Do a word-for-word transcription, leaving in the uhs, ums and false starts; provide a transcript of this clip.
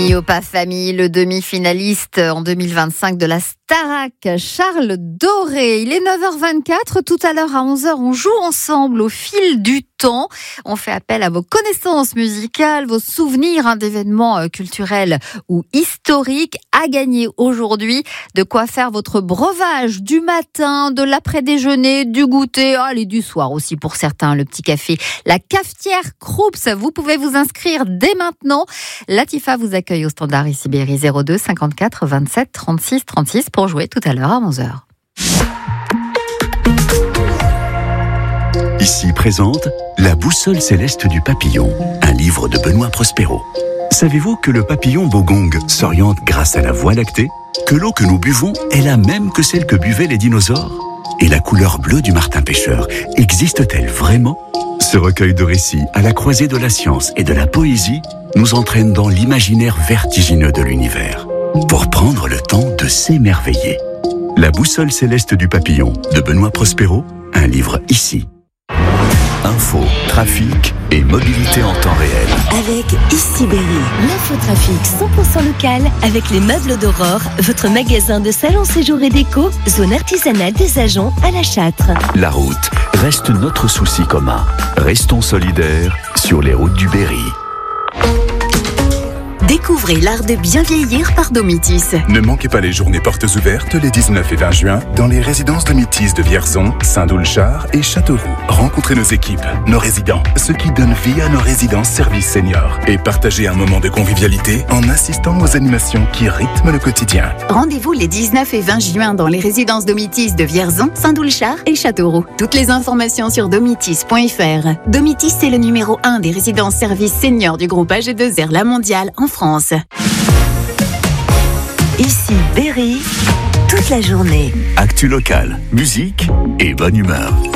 Famille au pas famille, le demi-finaliste en deux mille vingt-cinq de la Starac, Charles Doré. Il est neuf heures vingt-quatre, tout à l'heure à onze heures, on joue ensemble au fil du temps. On fait appel à vos connaissances musicales, vos souvenirs hein, d'événements culturels ou historiques. À gagner aujourd'hui, de quoi faire votre breuvage du matin, de l'après-déjeuner, du goûter, allez, du soir aussi pour certains, le petit café. La cafetière Krups, vous pouvez vous inscrire dès maintenant. Latifa vous accueille au standard ici Berry zéro deux cinquante-quatre vingt-sept trente-six trente-six pour jouer tout à l'heure à onze heures. Ici présente La boussole céleste du papillon, un livre de Benoît Prospero. Savez-vous que le papillon bogong s'oriente grâce à la Voie lactée? Que l'eau que nous buvons est la même que celle que buvaient les dinosaures? Et la couleur bleue du martin pêcheur existe-t-elle vraiment? Ce recueil de récits à la croisée de la science et de la poésie nous entraîne dans l'imaginaire vertigineux de l'univers pour prendre le temps de s'émerveiller. La boussole céleste du papillon de Benoît Prospero, un livre ici. Info, trafic et mobilité en temps réel. Avec Ici Berry, l'infotrafic cent pour cent local avec les meubles d'Aurore, votre magasin de salon, séjour et déco, zone artisanale des agents à La Châtre. La route reste notre souci commun. Restons solidaires sur les routes du Berry. Découvrez l'art de bien vieillir par Domitis. Ne manquez pas les journées portes ouvertes les dix-neuf et vingt juin dans les résidences Domitis de Vierzon, Saint-Doulchard et Châteauroux. Rencontrez nos équipes, nos résidents, ceux qui donnent vie à nos résidences services seniors et partagez un moment de convivialité en assistant aux animations qui rythment le quotidien. Rendez-vous les dix-neuf et vingt juin dans les résidences Domitis de Vierzon, Saint-Doulchard et Châteauroux. Toutes les informations sur domitis point f r. Domitis, c'est le numéro un des résidences services seniors du groupe A G deux R La Mondiale en France. Ici Berry, toute la journée. Actu local, musique et bonne humeur.